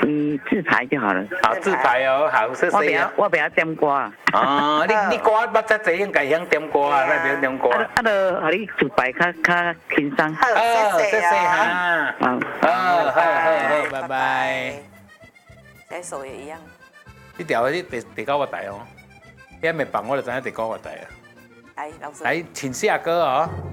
自排就好了。 好，自排哦，好，谢谢啊。 我不要点歌啊。 哦，你歌捌遮济，应该会晓点歌啊，咱袂晓点歌。 啊，就互你自排较轻松。 好，谢谢哈。好，拜拜。 这首也一样。 你调的第9个台哦，你还没放我就知影第9个台啊。 来，老师。 来，请下歌哦。